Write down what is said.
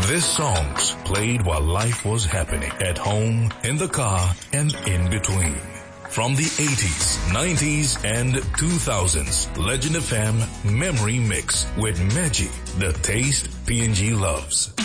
This song's played while life was happening, at home, in the car, and in between. From the 80s, 90s, and 2000s, Legend FM Memory Mix with Maggie, the taste P&G loves.